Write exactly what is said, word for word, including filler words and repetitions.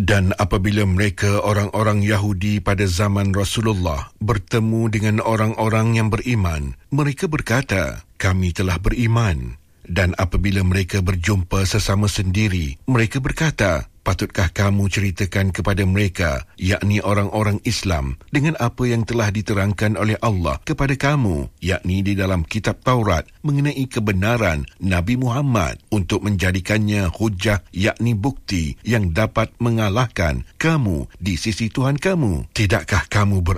Dan apabila mereka orang-orang Yahudi pada zaman Rasulullah bertemu dengan orang-orang yang beriman, mereka berkata, kami telah beriman. Dan apabila mereka berjumpa sesama sendiri, mereka berkata, patutkah kamu ceritakan kepada mereka, yakni orang-orang Islam, dengan apa yang telah diterangkan oleh Allah kepada kamu, yakni di dalam kitab Taurat, mengenai kebenaran Nabi Muhammad, untuk menjadikannya hujah, yakni bukti yang dapat mengalahkan kamu di sisi Tuhan kamu. Tidakkah kamu ber